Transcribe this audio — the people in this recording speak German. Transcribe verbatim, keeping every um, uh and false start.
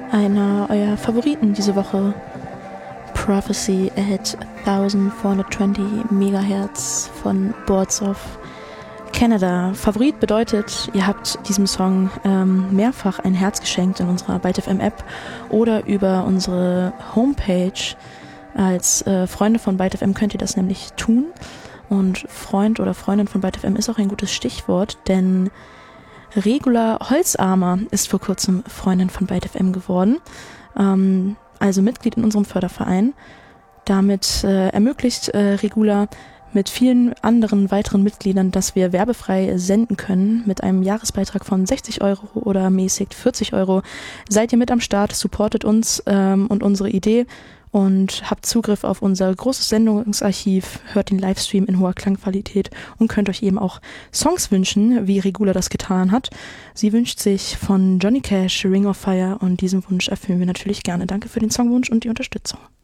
einer eurer Favoriten diese Woche. Prophecy at vierzehnhundertzwanzig Megahertz von Boards of Canada. Favorit bedeutet, ihr habt diesem Song ähm, mehrfach ein Herz geschenkt in unserer Byte F M App oder über unsere Homepage. Als äh, Freunde von Byte F M könnt ihr das nämlich tun. Und Freund oder Freundin von Byte F M ist auch ein gutes Stichwort, denn Regula Holzarmer ist vor kurzem Freundin von Byte F M geworden, ähm, also Mitglied in unserem Förderverein. Damit äh, ermöglicht äh, Regula mit vielen anderen weiteren Mitgliedern, dass wir werbefrei senden können mit einem Jahresbeitrag von sechzig Euro oder mäßig vierzig Euro. Seid ihr mit am Start, supportet uns ähm, und unsere Idee und habt Zugriff auf unser großes Sendungsarchiv, hört den Livestream in hoher Klangqualität und könnt euch eben auch Songs wünschen, wie Regula das getan hat. Sie wünscht sich von Johnny Cash Ring of Fire und diesen Wunsch erfüllen wir natürlich gerne. Danke für den Songwunsch und die Unterstützung.